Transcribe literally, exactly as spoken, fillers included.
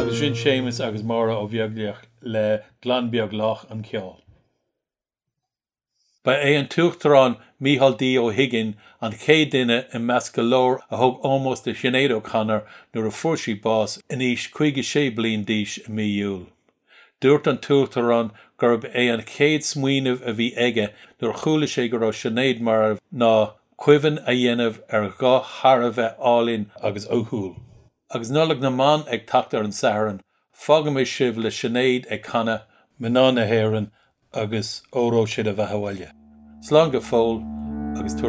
sin Séamus agus Mára ó bheaglaach le glanbeag lách an ceol. Ba é an tuachtarán Mícheál O'Higgin an chéad duine i measc go leor a thug almost a Sinead O'Connor nuair a fuair sí bás iníos chuige sé bliain d'aois i mí iúil. Dúirt an tuachtarán gurb é an chéad smaoinemh a bhí aige nuair chúla sé go raibh Sinead mar ná cuimhin a dhéanamh ar gá thar a bheith álinn agus óthúil. Agus nullag na man ag tacht ar an saharan, fágam é sibh le Sinead ag canna, mná na héireann agus óró siad a bheith bhaile. Slán go fóil agus